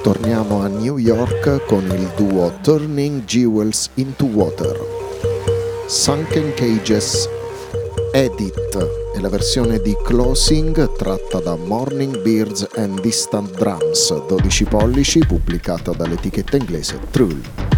Torniamo a New York con il duo Turning Jewels into Water. Sunken Cages Edit è la versione di Closing tratta da Morning Birds and Distant Drums 12 pollici, pubblicata dall'etichetta inglese Trull.